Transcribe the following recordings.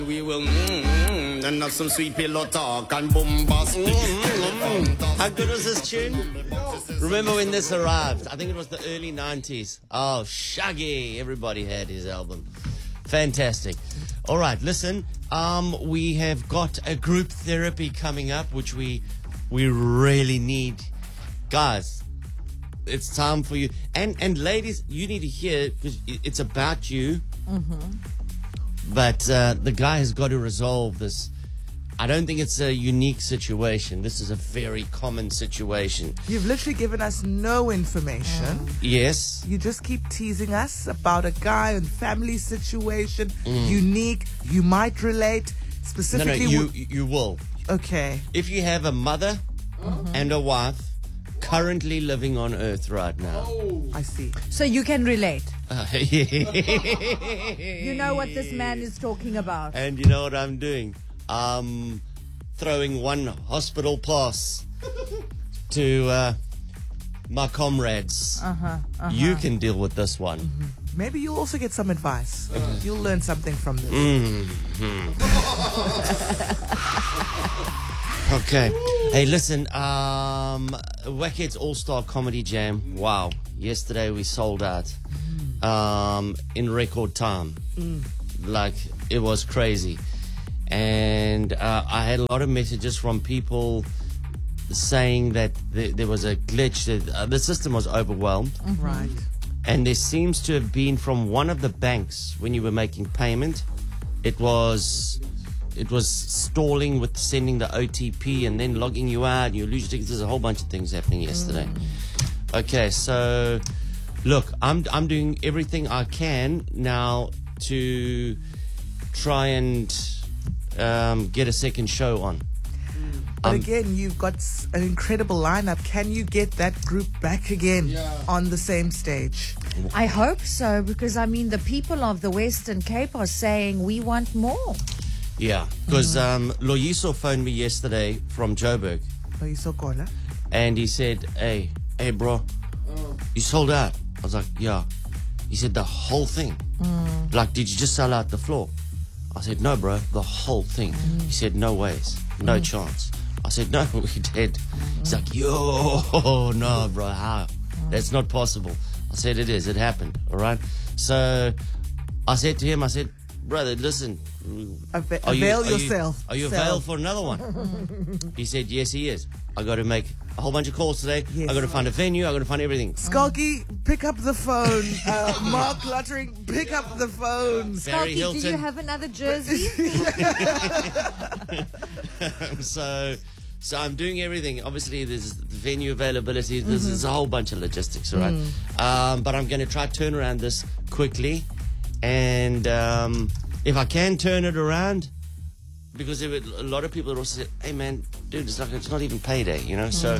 We will and have some sweet pillow talk and bombastic. How good was this tune? Remember when this arrived? I think it was the early 90s. Oh, Shaggy. Everybody had his album. Fantastic. All right, listen. We have got a group therapy coming up, which we really need. Guys, it's time for you. And ladies, you need to hear, because it's about you. But the guy has got to resolve this. I don't think it's a unique situation. This is a very common situation. You've literally given us no information. Yes. You just keep teasing us about a guy and family situation. Unique. You might relate. Specifically. No, you will. Okay. If you have a mother and a wife currently living on Earth right now. I see. So you can relate. You know what this man is talking about. And you know what I'm doing? Throwing one hospital pass to my comrades. You can deal with this one. Maybe you'll also get some advice. You'll learn something from this. Okay. Hey, listen, Wackheads All-Star Comedy Jam. Wow. Yesterday we sold out in record time. Like, it was crazy. And I had a lot of messages from people saying that there was a glitch, that the system was overwhelmed. Right. And there seems to have been from one of the banks, when you were making payment, it was stalling with sending the OTP and then logging you out, and you lose your tickets. There's a whole bunch of things happening yesterday. Okay, so look, I'm doing everything I can now to try and get a second show on. But again, you've got an incredible lineup. Can you get that group back again on the same stage? I hope so, because I mean, the people of the Western Cape are saying we want more. Yeah, because Loyiso phoned me yesterday from Joburg. Loyiso Kola. And he said, hey bro, you sold out. I was like, yeah. He said, the whole thing. Like, did you just sell out the floor? I said, no, bro, the whole thing. He said, no ways, no chance. I said, no, we did. He's like, yo, no, bro, how? That's not possible. I said, it is. It happened, all right? So I said to him, I said, brother, listen. Avail yourself. Are you available for another one? He said, yes, he is. I got to make a whole bunch of calls today. Yes. I got to find a venue. I got to find everything. Skulky, pick up the phone. Mark Luttering, pick up the phone. Barry Skulky, Hilton. do you have another jersey? So I'm doing everything. Obviously, there's venue availability. There's a whole bunch of logistics, all right? But I'm going to try to turn around this quickly. And if I can turn it around, because a lot of people also said, hey, man, dude, it's not even payday, you know? So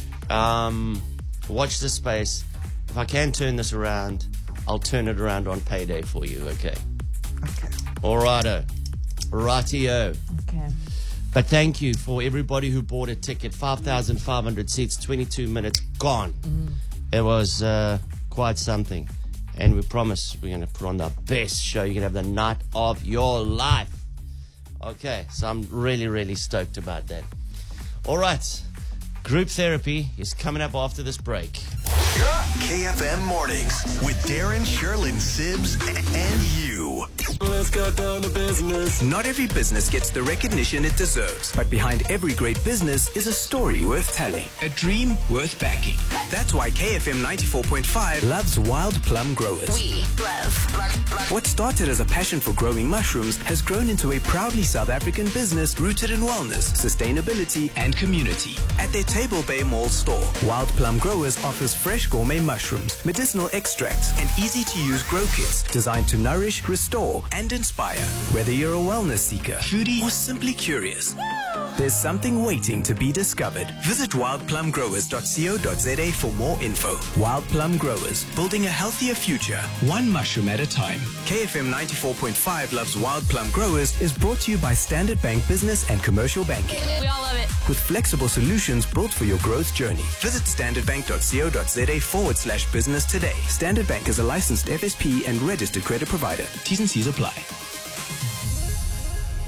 watch this space. If I can turn this around, I'll turn it around on payday for you, okay? Okay. All righto. Rightio. Okay. But thank you for everybody who bought a ticket. 5,500 seats, 22 minutes, gone. It was quite something. And we promise we're going to put on the best show. You're going to have the night of your life. Okay, so I'm really, really stoked about that. All right, group therapy is coming up after this break. KFM Mornings with Darren, Sherlyn, Sibbs, and you. Let's get down to business. Not every business gets the recognition it deserves, but behind every great business is a story worth telling, a dream worth backing. That's why KFM 94.5 loves Wild Plum Growers. We love. What started as a passion for growing mushrooms has grown into a proudly South African business rooted in wellness, sustainability, and community. At their Table Bay Mall store, Wild Plum Growers offers fresh gourmet mushrooms, medicinal extracts, and easy-to-use grow kits designed to nourish, restore, and inspire. Whether you're a wellness seeker, foodie, or simply curious, there's something waiting to be discovered. Visit wildplumgrowers.co.za for more info. Wild Plum Growers, building a healthier future, one mushroom at a time. KFM 94.5 Loves Wild Plum Growers is brought to you by Standard Bank Business and Commercial Banking. We all love it. With flexible solutions built for your growth journey. Visit standardbank.co.za/business today. Standard Bank is a licensed FSP and registered credit provider. T's and C's apply.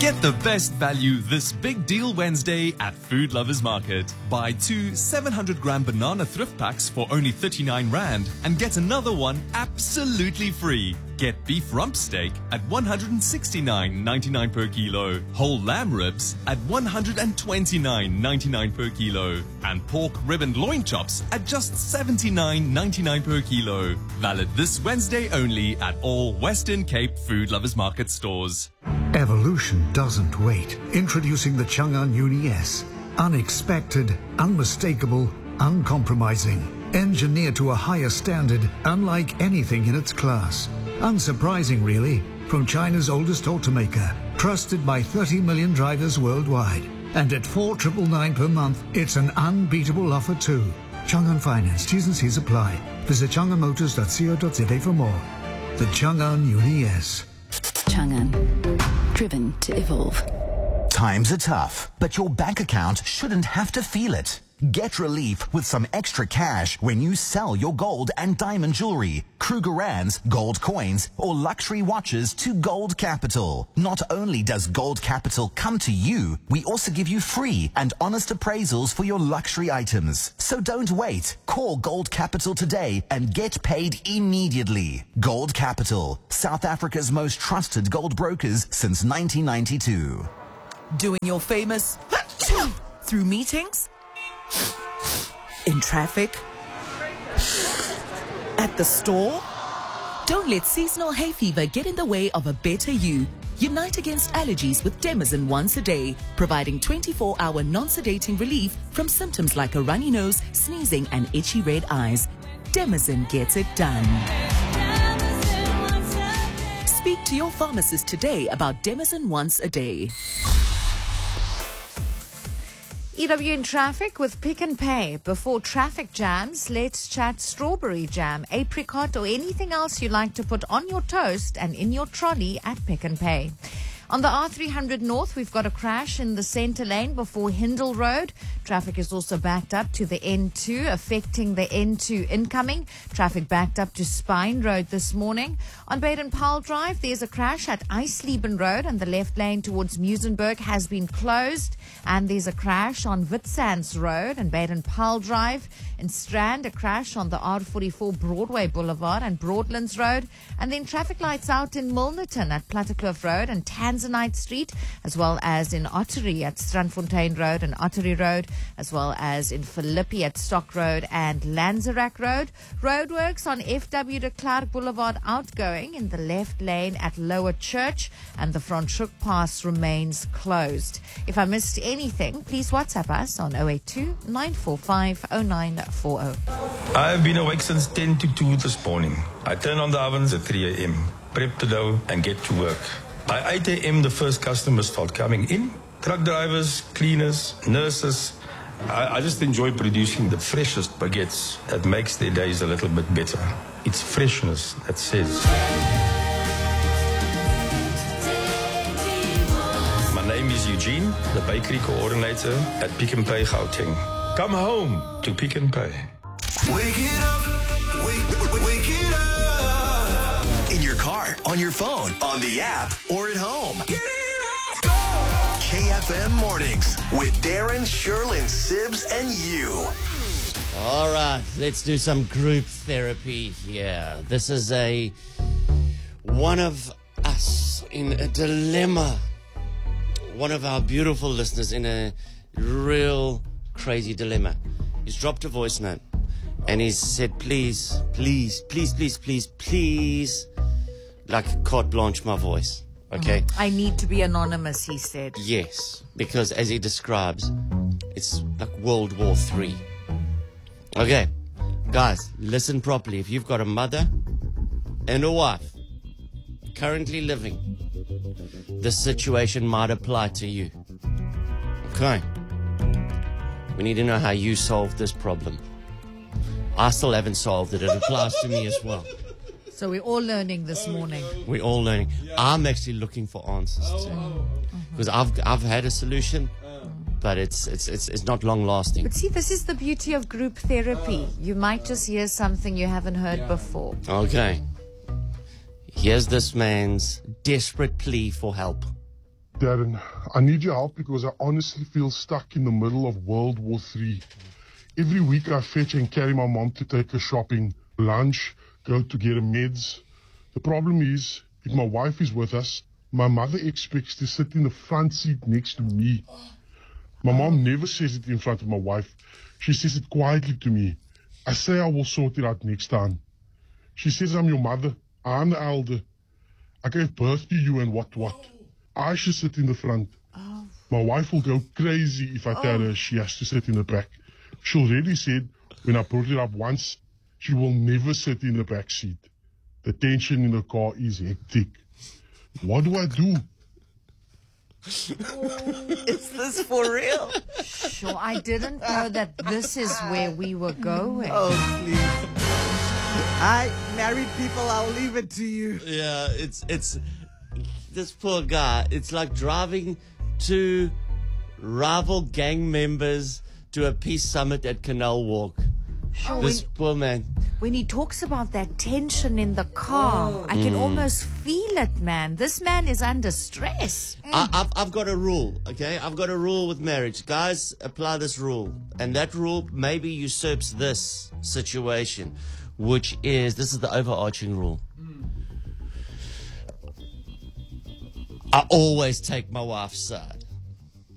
Get the best value this big deal Wednesday at Food Lovers Market. Buy 2 700-gram banana thrift packs for only 39 Rand and get another one absolutely free. Get beef rump steak at 169.99 per kilo, whole lamb ribs at 129.99 per kilo, and pork rib and loin chops at just 79.99 per kilo. Valid this Wednesday only at all Western Cape Food Lovers Market stores. Evolution doesn't wait. Introducing the Chang'an Uni S. Unexpected, unmistakable, uncompromising. Engineered to a higher standard, unlike anything in its class. Unsurprising, really, from China's oldest automaker. Trusted by 30 million drivers worldwide. And at 4,999 per month, it's an unbeatable offer too. Chang'an Finance, T's and C's apply. Visit chang'anmotors.co.za for more. The Chang'an Uni S. Chang'an, driven to evolve. Times are tough, but your bank account shouldn't have to feel it. Get relief with some extra cash when you sell your gold and diamond jewelry, Krugerrands, gold coins, or luxury watches to Gold Capital. Not only does Gold Capital come to you, we also give you free and honest appraisals for your luxury items. So don't wait. Call Gold Capital today and get paid immediately. Gold Capital, South Africa's most trusted gold brokers since 1992. Doing your famous through meetings, in traffic, at the store. Don't let seasonal hay fever get in the way of a better you. Unite against allergies with Demazin once a day, providing 24-hour non-sedating relief from symptoms like a runny nose, sneezing, and itchy red eyes. Demazin gets it done. Speak to your pharmacist today about Demazin once a day. EW in traffic with Pick and Pay. Before traffic jams, let's chat strawberry jam, apricot, or anything else you like to put on your toast and in your trolley at Pick and Pay. On the R300 North, we've got a crash in the centre lane before Hindle Road. Traffic is also backed up to the N2, affecting the N2 incoming. Traffic backed up to Spine Road this morning. On Baden-Powell Drive, there's a crash at Eisleben Road, and the left lane towards Muizenberg has been closed. And there's a crash on Witsands Road and Baden-Powell Drive. In Strand, a crash on the R44 Broadway Boulevard and Broadlands Road. And then traffic lights out in Milnerton at Plattekloof Road and Tanzanite Street, as well as in Ottery at Strandfontein Road and Ottery Road, as well as in Philippi at Stock Road and Lanzerac Road. Roadworks on FW de Klerk Boulevard outgoing in the left lane at Lower Church, and the Franschhoek Pass remains closed. If I missed anything, please WhatsApp us on 082-945-0940. I've been awake since 10 to 2 this morning. I turn on the ovens at 3 a.m., prep the dough, and get to work. By 8 a.m., the first customers start coming in. Truck drivers, cleaners, nurses. I just enjoy producing the freshest baguettes that makes their days a little bit better. It's freshness that says. My name is Eugene, the bakery coordinator at Pick n Pay Gauteng. Come home to Pick n Pay. Wake it up, wake it up. In your car, on your phone, on the app, or at home. Get it up. KFM Mornings with Darren, Sherlyn, Sibs, and you. All right, let's do some group therapy here. This is one of us in a dilemma. One of our beautiful listeners in a real crazy dilemma. He's dropped a voice note and he's said, please, like carte blanche my voice. Okay? I need to be anonymous, he said. Yes, because as he describes, it's like World War III. Okay, guys, listen properly. If you've got a mother and a wife currently living, this situation might apply to you. Okay. We need to know how you solved this problem. I still haven't solved it. It applies to me as well. So we're all learning this morning. We're all learning. I'm actually looking for answers too, because I've had a solution, but it's not long lasting. But see, this is the beauty of group therapy. You might just hear something you haven't heard before. Okay. Here's this man's desperate plea for help. Darren, I need your help because I honestly feel stuck in the middle of World War III. Every week I fetch and carry my mom to take her shopping, lunch, go to get her meds. The problem is, if my wife is with us, my mother expects to sit in the front seat next to me. My mom never says it in front of my wife. She says it quietly to me. I say I will sort it out next time. She says I'm your mother. I'm the elder. I gave birth to you and what. I should sit in the front. My wife will go crazy if I tell her she has to sit in the back. She already said when I brought it up once, she will never sit in the back seat. The tension in the car is hectic. What do I do? Is this for real? Sure, I didn't know that this is where we were going. Oh, please. Married people, I'll leave it to you. Yeah, it's this poor guy. It's like driving two rival gang members to a peace summit at Canal Walk. Sure, This poor man. when he talks about that tension in the car, I can almost feel it, man. This man is under stress. I've got a rule, okay? I've got a rule with marriage. Guys, apply this rule. And that rule maybe usurps this situation, which is, this is the overarching rule. I always take my wife's side.